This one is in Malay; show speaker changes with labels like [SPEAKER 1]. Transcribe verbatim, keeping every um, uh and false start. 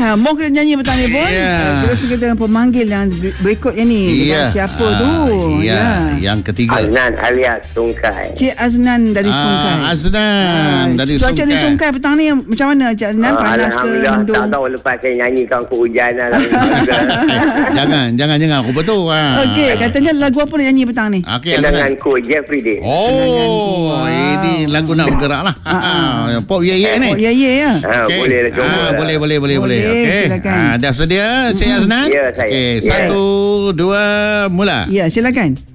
[SPEAKER 1] ha, mau kita nyanyi petang ni pun.
[SPEAKER 2] Ya.
[SPEAKER 1] Terus kita dengan pemanggil yang berikutnya ni.
[SPEAKER 2] Ya.
[SPEAKER 1] Siapa
[SPEAKER 2] Ah,
[SPEAKER 1] tu?
[SPEAKER 2] ya. Yang ketiga.
[SPEAKER 3] Aznan alias Sungkai.
[SPEAKER 1] Cik Aznan dari
[SPEAKER 2] Ah,
[SPEAKER 1] Sungkai.
[SPEAKER 2] Aznan dari
[SPEAKER 1] Cuaca
[SPEAKER 2] Sungkai.
[SPEAKER 1] di Sungkai petang ni macam mana Cik Aznan?
[SPEAKER 3] Ah,
[SPEAKER 1] Panas ke
[SPEAKER 3] Alhamdulillah,
[SPEAKER 1] mendung?
[SPEAKER 3] tak tahu lepas saya nyanyikan kehujanan lah.
[SPEAKER 2] jangan, jangan, jangan. Aku betul. Ha.
[SPEAKER 1] Okey, katanya lagu apa nak nyanyi petang ni?
[SPEAKER 2] Okey, Aznan.
[SPEAKER 3] Kenanganku Jeffrey Day.
[SPEAKER 2] Oh,
[SPEAKER 1] Wow.
[SPEAKER 2] ini lagu nak bergerak lah. Ha, pop ye ye ni.
[SPEAKER 1] Oh, ya ya ya.
[SPEAKER 3] Ha,
[SPEAKER 2] Okey.
[SPEAKER 3] boleh lah cuba.
[SPEAKER 2] Ah, boleh, boleh, boleh, boleh.
[SPEAKER 1] Boleh,
[SPEAKER 2] Okey.
[SPEAKER 1] silakan.
[SPEAKER 2] Ah, dah sedia, Cik Aznan?
[SPEAKER 3] Ya, saya.
[SPEAKER 2] Okey,
[SPEAKER 3] Ya.
[SPEAKER 2] satu, dua, mula.
[SPEAKER 1] Ya, silakan.